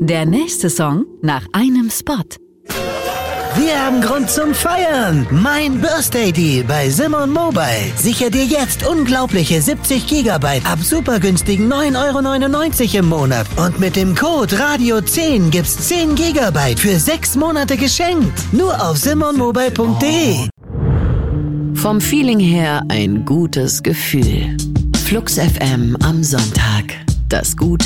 Der nächste Song nach einem Spot. Wir haben Grund zum Feiern. Mein Birthday Deal bei Simon Mobile. Sichere dir jetzt unglaubliche 70 GB ab super günstigen 9,99 € im Monat. Und mit dem Code Radio10 gibt's 10 GB für 6 Monate geschenkt. Nur auf simonmobile.de. Vom Feeling her ein gutes Gefühl. Flux FM am Sonntag. Das Gute